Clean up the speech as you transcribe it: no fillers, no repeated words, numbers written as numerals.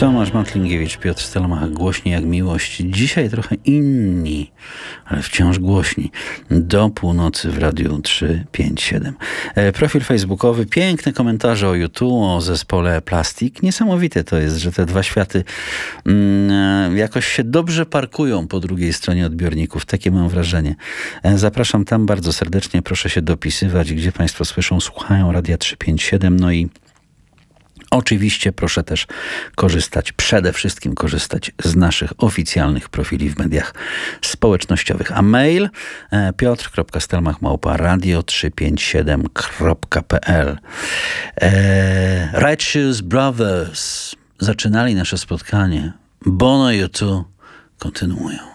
Tomasz Matlingiewicz, Piotr Stelmach, głośni jak miłość. Dzisiaj trochę inni, ale wciąż głośni. Do północy w Radiu 357. Profil facebookowy, piękne komentarze o YouTube, o zespole Plastik. Niesamowite to jest, że te dwa światy jakoś się dobrze parkują po drugiej stronie odbiorników. Takie mam wrażenie. Zapraszam tam bardzo serdecznie. Proszę się dopisywać, gdzie Państwo słyszą, słuchają Radia 357. No i oczywiście proszę też przede wszystkim korzystać z naszych oficjalnych profili w mediach społecznościowych. A mail piotr.stelmach@radio357.pl. Righteous Brothers zaczynali nasze spotkanie. Bono i U2 kontynuują.